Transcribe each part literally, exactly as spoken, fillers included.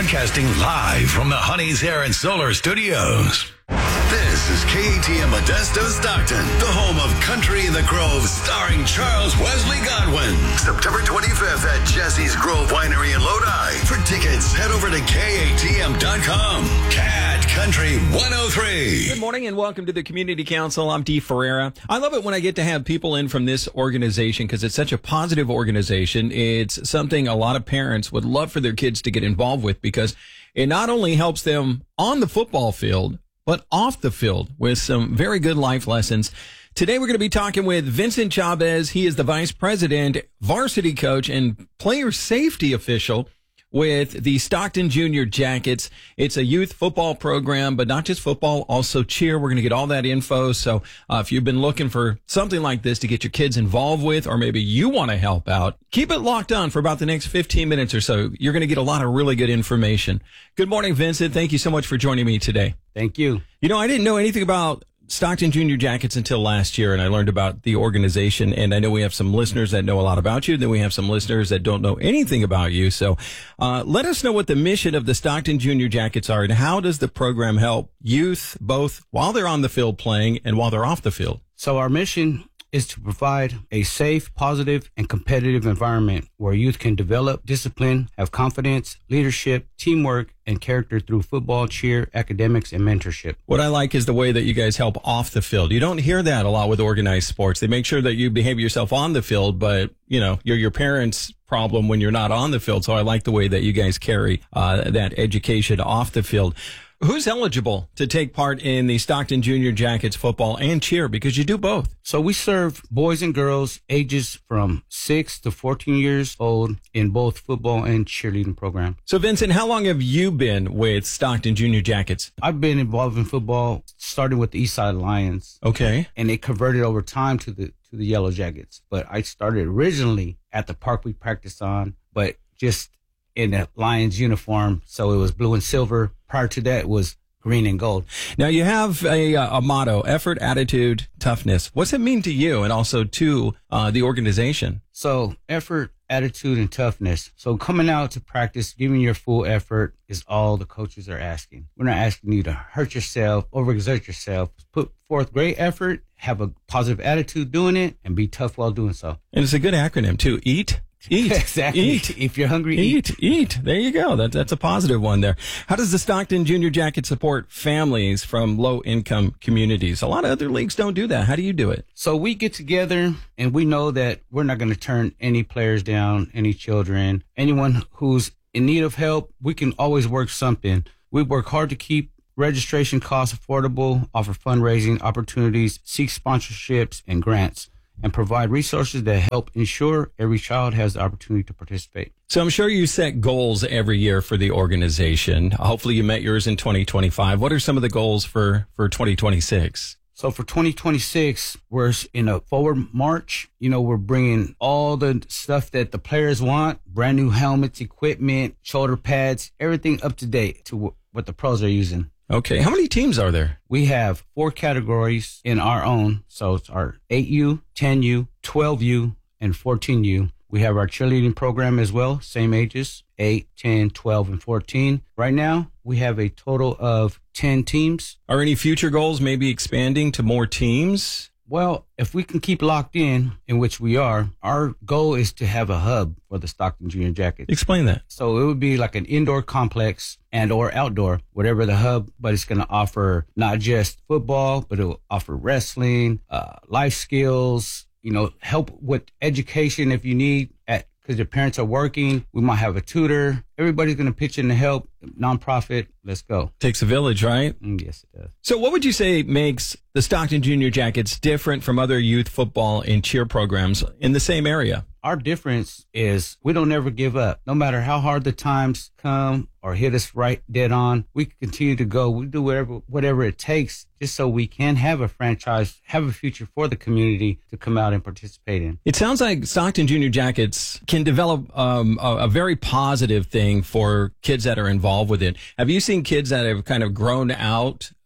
Broadcasting live from the Honey's Hair and Solar Studios. This is K A T M Modesto Stockton, the home of Country in the Grove, starring Charles Wesley Godwin. September twenty-fifth at Jesse's Grove Winery in Lodi. For tickets, head over to K A T M dot com. Cat Country one oh three. Good morning and welcome to the Community Council. I'm Dee Ferreira. I love it when I get to have people in from this organization because it's such a positive organization. It's something a lot of parents would love for their kids to get involved with because it not only helps them on the football field, but off the field with some very good life lessons. Today, we're going to be talking with Vincent Chavez. He is the vice president, varsity coach, and player safety official with the Stockton Junior Jackets. It's a youth football program, but not just football, also cheer. We're going to get all that info. So uh, if you've been looking for something like this to get your kids involved with, or maybe you want to help out, keep it locked on for about the next fifteen minutes or so. You're going to get a lot of really good information. Good morning, Vincent. Thank you so much for joining me today. Thank you. You know, I didn't know anything about Stockton Junior Jackets until last year, and I learned about the organization, and I know we have some listeners that know a lot about you, then we have some listeners that don't know anything about you. So uh, let us know what the mission of the Stockton Junior Jackets are, and how does the program help youth both while they're on the field playing and while they're off the field? So our mission is to provide a safe, positive, and competitive environment where youth can develop discipline, have confidence, leadership, teamwork, and character through football, cheer, academics, and mentorship. What I like is the way that you guys help off the field. You don't hear that a lot with organized sports. They make sure that you behave yourself on the field, but, you know, you're your parents' problem when you're not on the field. So I like the way that you guys carry uh, that education off the field. Who's eligible to take part in the Stockton Junior Jackets football and cheer? Because you do both. So we serve boys and girls ages from six to fourteen years old in both football and cheerleading program. So, Vincent, how long have you been with Stockton Junior Jackets? I've been involved in football, starting with the Eastside Lions. Okay. And it converted over time to the to the Yellow Jackets. But I started originally at the park we practiced on, but just in the Lions uniform. So it was blue and silver. Prior to that, it was green and gold. Now, you have a, a motto, effort, attitude, toughness. What's it mean to you and also to uh, the organization? So effort, attitude, and toughness. So coming out to practice, giving your full effort is all the coaches are asking. We're not asking you to hurt yourself, overexert yourself. Put forth great effort, have a positive attitude doing it, and be tough while doing so. And it's a good acronym, too. Eat. Eat. Exactly. Eat. If you're hungry, eat. Eat. Eat. There you go. That, that's a positive one there. How does the Stockton Junior Jacket support families from low-income communities? A lot of other leagues don't do that. How do you do it? So we get together, and we know that we're not going to turn any players down, any children, anyone who's in need of help. We can always work something. We work hard to keep registration costs affordable, offer fundraising opportunities, seek sponsorships and grants, and provide resources that help ensure every child has the opportunity to participate. So I'm sure you set goals every year for the organization. Hopefully you met yours in twenty twenty-five. What are some of the goals for, for twenty twenty-six? So for twenty twenty-six, we're in a forward march. You know, we're bringing all the stuff that the players want, brand new helmets, equipment, shoulder pads, everything up to date to what the pros are using. Okay. How many teams are there? We have four categories in our own. So it's our eight U, ten U, twelve U, and fourteen U. We have our cheerleading program as well, same ages, eight, ten, twelve, and fourteen. Right now, we have a total of ten teams. Are any future goals maybe expanding to more teams? Well, if we can keep locked in, in which we are, our goal is to have a hub for the Stockton Junior Jackets. Explain that. So it would be like an indoor complex and or outdoor, whatever the hub, but it's going to offer not just football, but it will offer wrestling, uh, life skills, you know, help with education if you need at because your parents are working. We might have a tutor. Everybody's going to pitch in to help. Nonprofit. Let's go. Takes a village, right? Mm, yes, it does. So what would you say makes the Stockton Junior Jackets different from other youth football and cheer programs in the same area? Our difference is we don't ever give up. No matter how hard the times come or hit us right dead on, we continue to go. We do whatever whatever it takes just so we can have a franchise, have a future for the community to come out and participate in. It sounds like Stockton Junior Jackets can develop um, a, a very positive thing for kids that are involved with it. Have you seen kids that have kind of grown out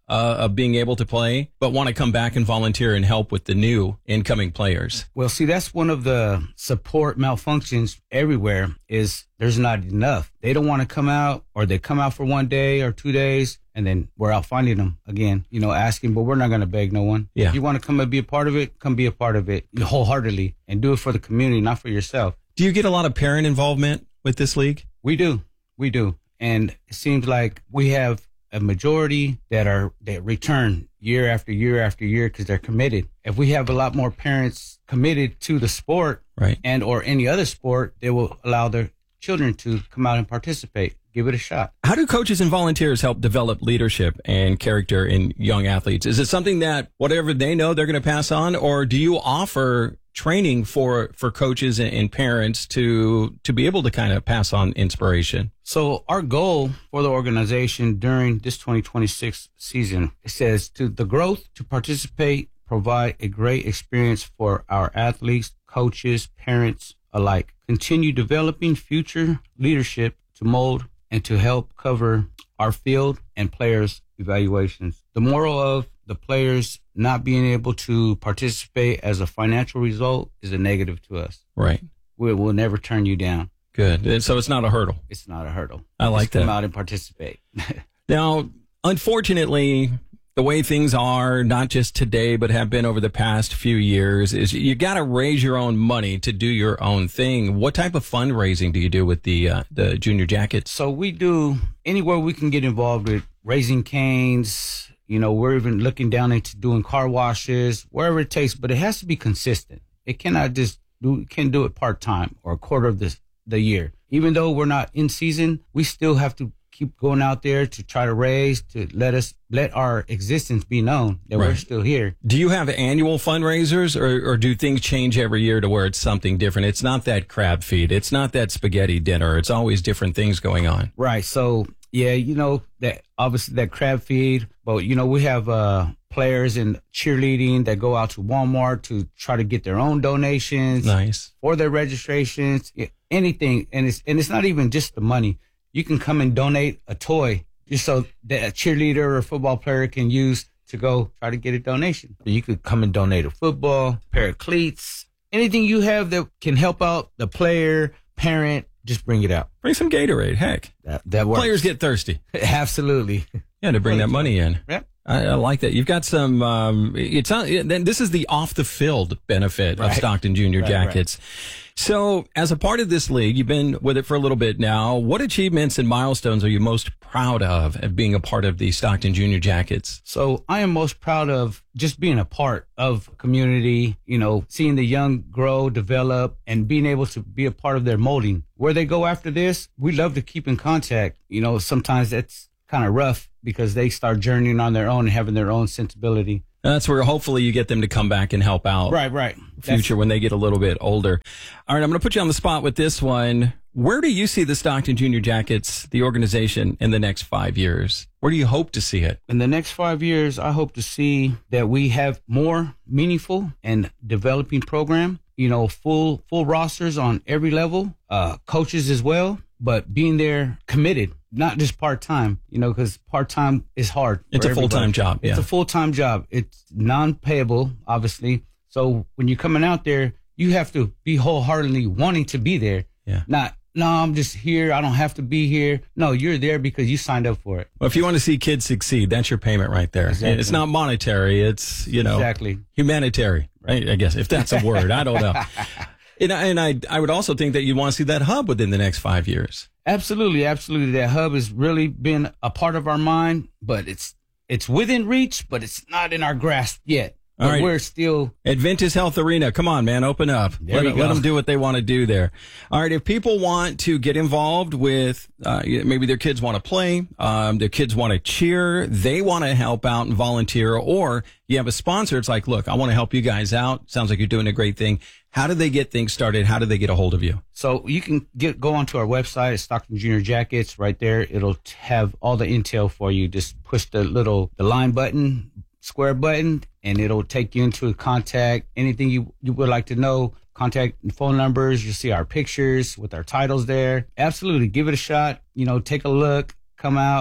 uh, of being able to play, but want to come back and volunteer and help with the new incoming players? Well, see, that's one of the support malfunctions everywhere is there's not enough. They don't want to come out, or they come out for one day or two days, and then we're out finding them again, you know, asking, but we're not going to beg no one. Yeah. If you want to come and be a part of it, come be a part of it wholeheartedly and do it for the community, not for yourself. Do you get a lot of parent involvement with this league? We do. We do. And it seems like we have a majority that are that return year after year after year because they're committed. If we have a lot more parents committed to the sport, right, and or any other sport, they will allow their children to come out and participate. Give it a shot. How do coaches and volunteers help develop leadership and character in young athletes? Is it something that whatever they know they're going to pass on, or do you offer training for for coaches and, and parents to to be able to kind of pass on inspiration? So our goal for the organization during this twenty twenty-six season, it says to the growth, to participate, provide a great experience for our athletes, coaches, parents alike. Continue developing future leadership to mold and to help cover our field and players' evaluations. The moral of the players not being able to participate as a financial result is a negative to us. Right. We will never turn you down. Good. And so it's not a hurdle. It's not a hurdle. I like Just come that. out and participate. Now, unfortunately, the way things are, not just today, but have been over the past few years, is you got to raise your own money to do your own thing. What type of fundraising do you do with the uh, the Junior Jackets? So we do anywhere we can get involved with raising canes. You know, we're even looking down into doing car washes, wherever it takes, but it has to be consistent. It cannot just do, can do it part time or a quarter of the, the year. Even though we're not in season, we still have to keep going out there to try to raise, to let us, let our existence be known that Right. we're still here. Do you have annual fundraisers, or, or do things change every year to where it's something different? It's not that crab feed. It's not that spaghetti dinner. It's always different things going on. Right. So, yeah, you know, that obviously that crab feed, but, you know, we have uh, players in cheerleading that go out to Walmart to try to get their own donations Nice. for their registrations, yeah, anything. And it's, and it's not even just the money. You can come and donate a toy just so that a cheerleader or a football player can use to go try to get a donation. You could come and donate a football, pair of cleats, anything you have that can help out the player, parent, just bring it out. Bring some Gatorade. Heck, That, that works. players get thirsty. Absolutely. Yeah, to bring that money in. Yep. I, I like that. You've got some. Um, it's not. Then this is the off the field benefit Right. of Stockton Junior Right, Jackets. So, as a part of this league, you've been with it for a little bit now. What achievements and milestones are you most proud of of being a part of the Stockton Junior Jackets? So I am most proud of just being a part of community, you know, seeing the young grow, develop, and being able to be a part of their molding. Where they go after this, we love to keep in contact. You know, sometimes that's kind of rough because they start journeying on their own and having their own sensibility. That's where hopefully you get them to come back and help out. Right, right. Future when they get a little bit older. All right, I'm going to put you on the spot with this one. Where do you see the Stockton Junior Jackets, the organization, in the next five years? Where do you hope to see it? In the next five years, I hope to see that we have more meaningful and developing program, you know, full full rosters on every level, uh, coaches as well, but being there committed, not just part-time, you know, because part-time is hard. It's for a full-time everybody. job, yeah. It's a full-time job. It's non-payable, obviously. So when you're coming out there, you have to be wholeheartedly wanting to be there. Yeah. Not, no, I'm just here. I don't have to be here. No, you're there because you signed up for it. Well, if you want to see kids succeed, that's your payment right there. Exactly. It's not monetary. It's, you know, Exactly. humanitarian, right? I guess, if that's a word. I don't know. And, I- and I, I would also think that you'd want to see that hub within the next five years. Absolutely, absolutely. That hub has really been a part of our mind, but it's it's within reach, but it's not in our grasp yet. All But right. we're still Adventus Health Arena. Come on, man. Open up. There Let, we let go. them do what they want to do there. All right. If people want to get involved with, uh, maybe their kids want to play, um, their kids want to cheer, they want to help out and volunteer, or you have a sponsor. It's like, look, I want to help you guys out. Sounds like you're doing a great thing. How do they get things started? How do they get a hold of you? so you can get go onto our website at Stockton Junior Jackets. Right there, it'll t- have all the intel for you. Just push the little the line button, square button, and it'll take you into contact. Anything you you would like to know, contact and phone numbers. You'll see our pictures with our titles there. Absolutely, give it a shot. You know, take a look, come out,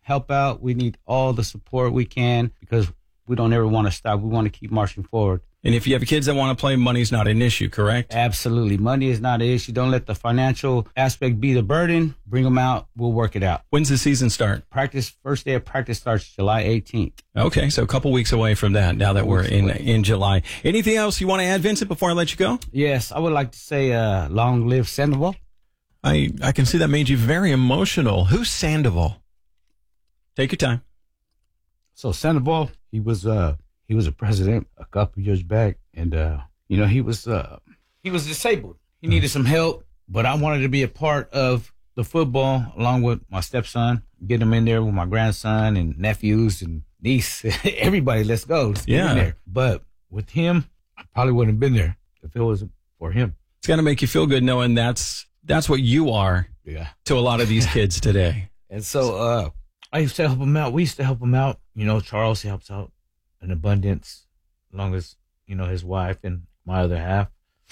help out. We need all the support we can because we don't ever want to stop. We want to keep marching forward. And if you have kids that want to play, money's not an issue, correct? Absolutely. Money is not an issue. Don't let the financial aspect be the burden. Bring them out. We'll work it out. When's the season start? Practice, first day of practice starts July eighteenth. Okay, so a couple weeks away from that now that we're in in July. Anything else you want to add, Vincent, before I let you go? Yes, I would like to say uh, long live Sandoval. I, I can see that made you very emotional. Who's Sandoval? Take your time. So Sandoval, he was uh he was a president a couple years back, and uh you know he was uh He was disabled. He needed some help, but I wanted to be a part of the football along with my stepson, get him in there with my grandson and nephews and niece. Everybody, let's go. Let's get Yeah. in there. But with him, I probably wouldn't have been there if it wasn't for him. It's got to make you feel good knowing that's that's what you are Yeah. to a lot of these kids today. And so uh, I used to help him out. We used to help him out. You know, Charles helps out in abundance, as long as, you know, his wife and my other half.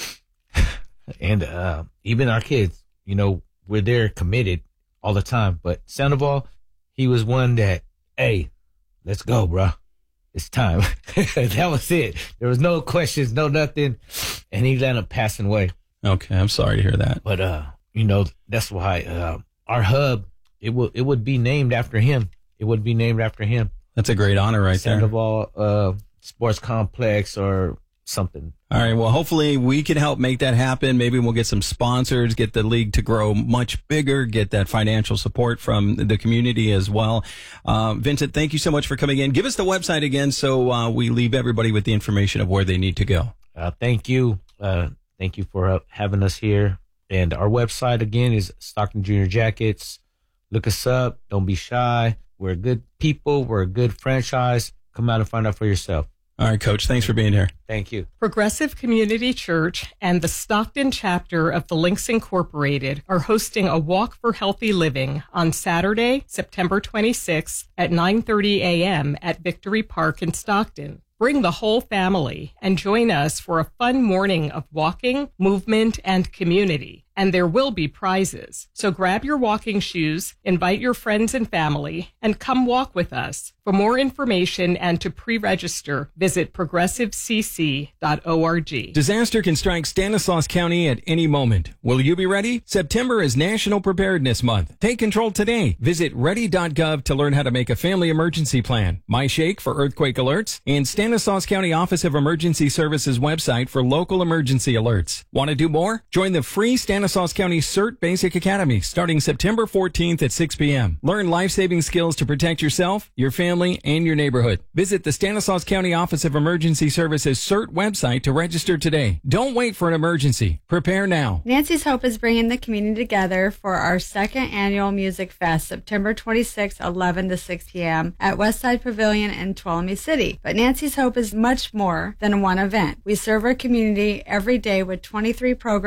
And uh, even our kids, you know, we're there committed all the time. But Sandoval, he was one that, hey, let's go, bro. It's time. That was it. There was no questions, no nothing. And he ended up passing away. Okay, I'm sorry to hear that. But, uh, you know, that's why uh, our hub, it would it would be named after him. It would be named after him. That's a great honor right there. Sandoval uh, Sports Complex or something. All right, well, hopefully we can help make that happen. Maybe we'll get some sponsors, get the league to grow much bigger, get that financial support from the community as well. Uh, Vincent, thank you so much for coming in. Give us the website again so uh, we leave everybody with the information of where they need to go. Uh, thank you. Uh, thank you for uh, having us here. And our website, again, is Stockton Junior Jackets. Look us up. Don't be shy. We're good people. We're a good franchise. Come out and find out for yourself. All right, Coach, thanks for being here. Thank you. Progressive Community Church and the Stockton chapter of the Links Incorporated are hosting a Walk for Healthy Living on Saturday, September twenty-sixth at nine thirty a.m. at Victory Park in Stockton. Bring the whole family and join us for a fun morning of walking, movement, and community. And there will be prizes. So grab your walking shoes, invite your friends and family, and come walk with us. For more information and to pre-register, visit progressive c c dot org. Disaster can strike Stanislaus County at any moment. Will you be ready? September is National Preparedness Month. Take control today. Visit ready dot gov to learn how to make a family emergency plan. MyShake for earthquake alerts, and Stanislaus County Office of Emergency Services website for local emergency alerts. Want to do more? Join the free Stanislaus County CERT Basic Academy starting September fourteenth at six p.m. Learn life-saving skills to protect yourself, your family, and your neighborhood. Visit the Stanislaus County Office of Emergency Services CERT website to register today. Don't wait for an emergency. Prepare now. Nancy's Hope is bringing the community together for our second annual Music Fest, September twenty-sixth, eleven to six p.m. at Westside Pavilion in Tuolumne City. But Nancy's Hope is much more than one event. We serve our community every day with twenty-three programs